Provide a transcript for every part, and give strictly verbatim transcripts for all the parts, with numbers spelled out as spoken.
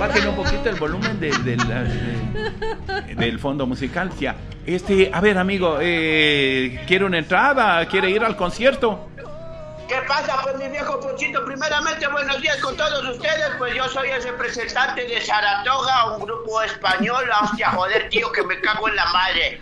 bájenle un poquito el volumen de, de la, de, del fondo musical. Ya. Este, a ver, amigo, eh, ¿quiere una entrada? ¿Quiere ir al concierto? ¿Qué pasa, pues, mi viejo Ponchito? Primeramente, buenos días con todos ustedes. Pues yo soy el representante de Saratoga, un grupo español. Hostia, joder, tío, que me cago en la madre.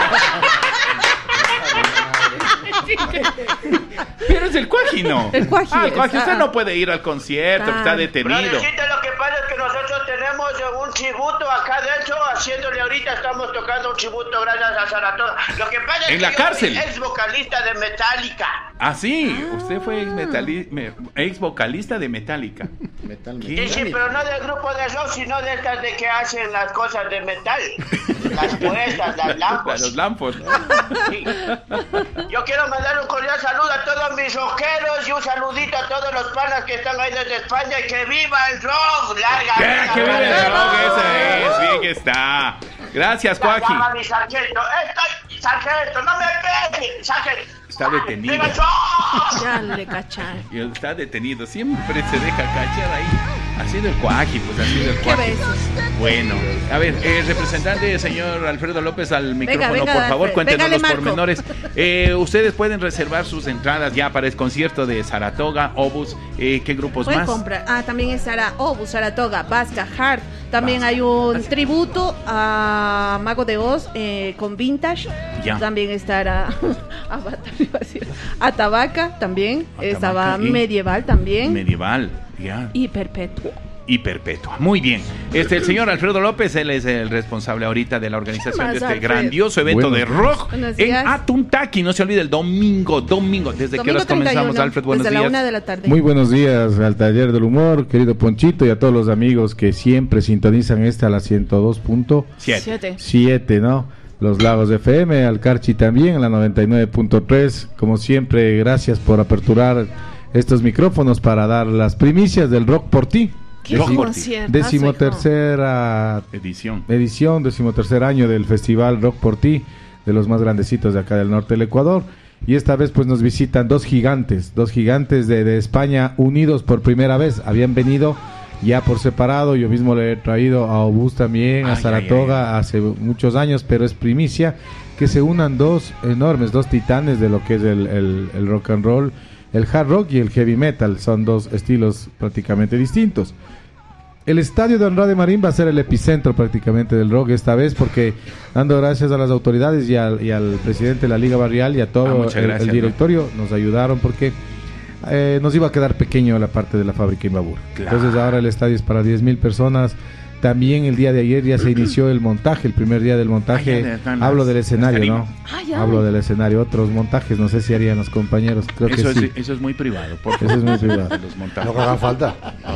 Pero es el Cuaji, ¿no? El Cuaji. Ah, el Cuaji, está... usted no puede ir al concierto, ah. está detenido. Brothercito, lo que pasa es que nosotros tenemos un tributo acá dentro, haciéndole ahorita, estamos tocando un tributo gracias a Saratoga. Lo que pasa es ¿En que la yo cárcel? soy ex vocalista de Metallica. Ah, sí, ah. usted fue ex, metali- me, ex vocalista de Metallica. Metal, metal. Sí, sí, pero no del grupo de rock, sino de estas de que hacen las cosas de metal. Las puestas, las lampos. Los lampos. Sí. Yo quiero mandar un cordial saludo a todos mis rockeros y un saludito a todos los panas que están ahí desde España y que viva el rock. Larga vida. Que viva el rock, ese es, bien que está. Gracias, Cuaji. Mi sargento, estoy, sargento, no me pegue, sargento. Está detenido. Ya le cachan. Está detenido, siempre se deja cachar ahí. Ha sido el Cuaji, pues ha sido el Cuaji. Bueno, a ver, eh, representante, señor Alfredo López, al micrófono, venga, venga, por favor, cuéntenos Pégale, los Marco. pormenores. Eh, ustedes pueden reservar sus entradas ya para el concierto de Saratoga, Obus, eh, ¿qué grupos Pueden más? comprar. Ah, también estará Obus, Saratoga, Vasca, Hard. También Vasca. hay un Vasca. tributo a Mago de Oz eh, con Vintage. Ya. También estará a Tabaca también. A Estaba Tabaca y... Medieval también. Medieval, ya. Y Perpetua. Y Perpetua. Muy bien. Este, el señor Alfredo López, él es el responsable ahorita de la organización de este Alfred? grandioso evento bueno, de rock en Atuntaqui. No se olvide, el domingo, domingo. ¿Desde domingo qué horas comenzamos, Alfred? Buenos desde días. la una de la tarde. Muy buenos días al Taller del Humor, querido Ponchito, y a todos los amigos que siempre sintonizan esta a la ciento dos punto siete, ¿no? Los Lagos de F M, al Carchi también, a la noventa y nueve punto tres. Como siempre, gracias por aperturar estos micrófonos para dar las primicias del Rock por Ti. Décimo tercera edición, edición, décimo tercer año del Festival Rock por Ti, de los más grandecitos de acá del norte del Ecuador. Y esta vez pues nos visitan dos gigantes, dos gigantes de, de España unidos por primera vez. Habían venido ya por separado, yo mismo le he traído a Obús también, ay, a Saratoga ay, ay. hace muchos años, pero es primicia que se unan dos enormes, dos titanes de lo que es el, el, el rock and roll, el hard rock y el heavy metal. Son dos estilos prácticamente distintos. El estadio de Andrade Marín va a ser el epicentro prácticamente del rock esta vez, porque dando gracias a las autoridades y al, y al presidente de la Liga Barrial y a todo ah, el, gracias, el directorio, ¿no? nos ayudaron porque eh, nos iba a quedar pequeño la parte de la fábrica Imbabura. Claro. Entonces ahora el estadio es para diez mil personas. También el día de ayer ya se inició el montaje, el primer día del montaje. Ay, ya, ya, Hablo del escenario, ¿no? Ay, Hablo del escenario. Otros montajes, no sé si harían los compañeros. Creo eso que es, sí. Eso es muy privado. Por eso es muy privado. Los montajes. No haga falta.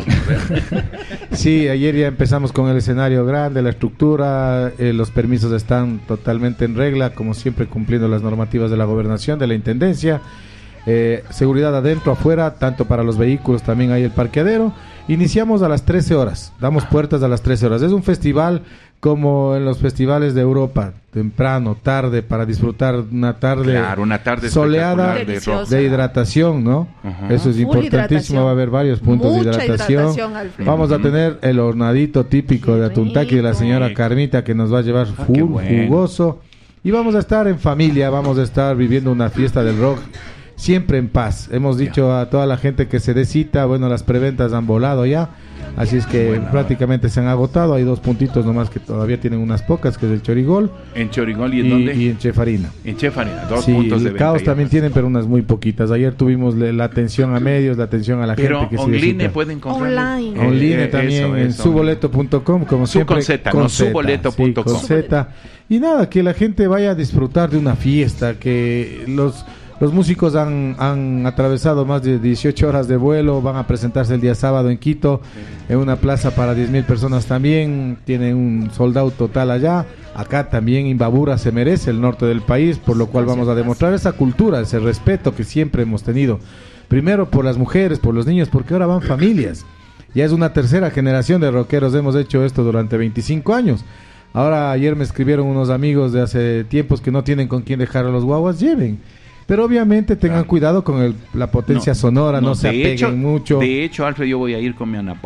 Sí, ayer ya empezamos con el escenario grande, la estructura, eh, los permisos están totalmente en regla, como siempre cumpliendo las normativas de la gobernación, de la intendencia. Eh, seguridad adentro, afuera, tanto para los vehículos, también hay el parqueadero. Iniciamos a las trece horas, damos puertas a las trece horas. Es un festival como en los festivales de Europa, temprano, tarde, para disfrutar una tarde, claro, una tarde soleada de, de hidratación, ¿no? Uh-huh. Eso es importantísimo, va a haber varios puntos Mucha de hidratación. hidratación Vamos uh-huh. a tener el hornadito típico Qué de Atuntaqui de la señora Carmita, que nos va a llevar ah, full, bueno. jugoso. Y vamos a estar en familia, vamos a estar viviendo una fiesta del rock siempre en paz. Hemos dicho yeah. a toda la gente que se dé cita, bueno, las preventas han volado ya, así es que bueno, prácticamente se han agotado. Hay dos puntitos nomás que todavía tienen unas pocas, que es el Chorigol. ¿En Chorigol y en y, dónde? Y en Chefarina. En Chefarina, dos sí, puntos de venta. El Caos también más. tienen, pero unas muy poquitas. Ayer tuvimos la atención a medios, la atención a la pero gente que online se visita. pueden comprar. Online. Eh, online también, eso, en eso. suboleto punto com, como Su siempre. Con Z, con no Z, suboleto punto com. Sí, con Z. Y nada, que la gente vaya a disfrutar de una fiesta, que los... Los músicos han, han atravesado más de dieciocho horas de vuelo, van a presentarse el día sábado en Quito, en una plaza para diez mil personas también, tienen un sold out total allá. Acá también Imbabura se merece, el norte del país, por lo cual vamos a demostrar esa cultura, ese respeto que siempre hemos tenido. Primero por las mujeres, por los niños, porque ahora van familias. Ya es una tercera generación de rockeros, hemos hecho esto durante veinticinco años. Ahora ayer me escribieron unos amigos de hace tiempos que no tienen con quién dejar a los guaguas, lleven. Pero obviamente tengan claro. cuidado con el, la potencia no, sonora, no, no se apeguen hecho, mucho. De hecho, Alfred, yo voy a ir con mi Ana Paula.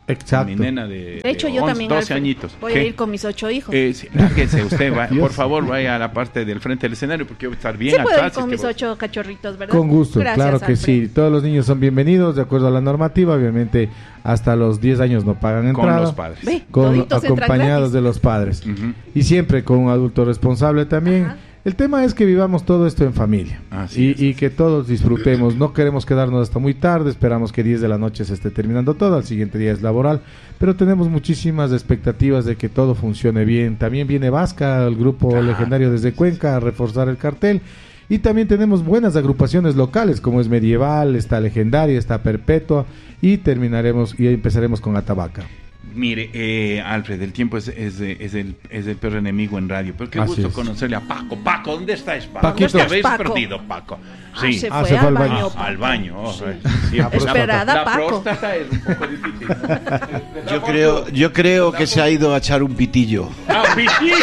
Exacto. Mi nena de, de hecho, de yo once, también doce añitos. Voy ¿Qué? a ir con mis ocho hijos. Eh, sí, lárguese usted, va, por favor, vaya a la parte del frente del escenario porque yo voy a estar bien sí puedo atrás. ir con mis vos... ocho cachorritos, ¿verdad? Con gusto, Gracias, claro que Alfred. sí. Todos los niños son bienvenidos de acuerdo a la normativa. Obviamente, hasta los diez años no pagan entrada. Con los padres. Ve, Con, toditos entran acompañados gratis. de los padres. Uh-huh. Y siempre con un adulto responsable también. Ajá. El tema es que vivamos todo esto en familia Así y, es. y que todos disfrutemos. No queremos quedarnos hasta muy tarde, esperamos que diez de la noche se esté terminando todo, al siguiente día es laboral, pero tenemos muchísimas expectativas de que todo funcione bien. También viene Vasca, el grupo Claro. legendario desde Cuenca, a reforzar el cartel. Y también tenemos buenas agrupaciones locales, como es Medieval, está Legendaria, está Perpetua, y terminaremos y empezaremos con Atabaca. Mire, eh, Alfred, el tiempo es, es, es, el, es el peor enemigo en radio. Pero qué Así gusto es. conocerle a Paco. Paco, ¿dónde estáis, Paco? Paquito. ¿Te habéis Paco. perdido, Paco? Ah, Sí. se Ah, fue, se fue al al baño. baño. Ah, al baño. Oh, Sí. sí, Esperada, la Paco. próstata es un poco difícil. Yo creo, yo creo que se ha ido a echar un pitillo. Ah, pitillo.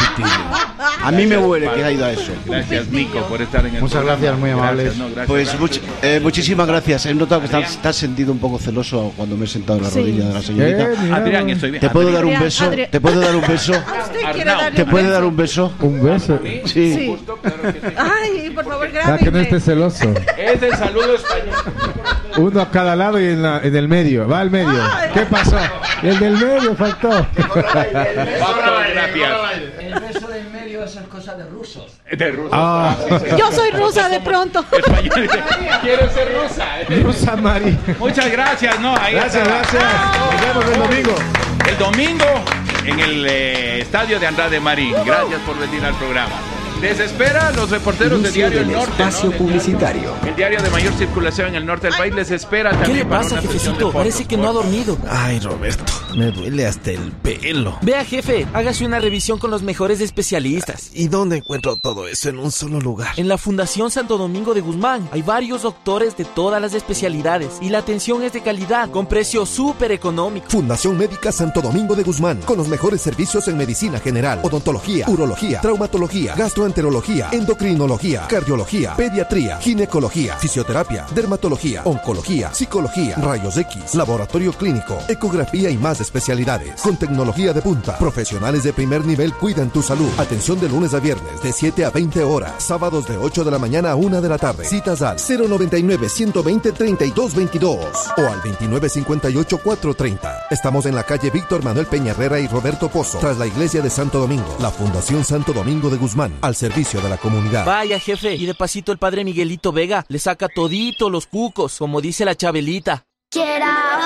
A mí me huele que ha ido a eso. Gracias, Nico, por estar en el Muchas programa. gracias, muy amables. Gracias, no, gracias, Pues gracias. much- eh, muchísimas gracias. He notado que estás, Adrián. estás sentido un poco celoso cuando me he sentado en la Sí. rodilla de la señorita. Eh, mira, Adrián, estoy bien. ¿Te puedo dar un Adrián, beso? Adrián. ¿Te puedo dar un beso? ¿A usted quiere Arnau, darle ¿Te un puede beso? dar un beso? Un beso. Sí. Sí. Justo, claro que sí. Ay, por favor, Para que no grábenme. esté celoso. Es el saludo español. Uno a cada lado y en, la- en el medio. Va al medio. Ay. ¿Qué pasó? El del medio faltó. Paco, gracias. El beso del medio, esas cosas de rusos. De ruso. Ah. Ah, sí, sí. Yo soy rusa de pronto. Español. ¿Quieres ser rusa? Rosa Mari. Muchas gracias, ¿no? Ahí Gracias, está. gracias. Nos vemos el domingo. El domingo en el eh, estadio de Andrade Marín. Gracias por venir al programa. Les espera los reporteros de Inicio Diario El del Norte. espacio ¿no? publicitario. El diario de mayor circulación en el norte del país les espera también. ¿Qué le para pasa, una sesión de jefecito? fotos. Parece que no ha dormido. Ay, Roberto, me duele hasta el pelo. Vea, jefe, hágase una revisión con los mejores especialistas. ¿Y dónde encuentro todo eso en un solo lugar? En la Fundación Santo Domingo de Guzmán hay varios doctores de todas las especialidades y la atención es de calidad, con precio súper económico. Fundación Médica Santo Domingo de Guzmán, con los mejores servicios en medicina general, odontología, urología, traumatología, gastroenterología, endocrinología, cardiología, pediatría, ginecología, fisioterapia, dermatología, oncología, psicología, rayos X, laboratorio clínico, ecografía y más especialidades. Con tecnología de punta, profesionales de primer nivel cuidan tu salud. Atención de lunes a viernes de siete a veinte horas, sábados de ocho de la mañana a una de la tarde. Citas al cero noventa y nueve, ciento veinte, treinta y dos veintidós o al veintinueve cincuenta y ocho, cuatrocientos treinta. Estamos en la calle Víctor Manuel Peña Herrera y Roberto Pozo, tras la iglesia de Santo Domingo. La Fundación Santo Domingo de Guzmán, al servicio de la comunidad. Vaya, jefe, y de pasito el padre Miguelito Vega le saca todito los cucos, como dice la Chabelita. Quiero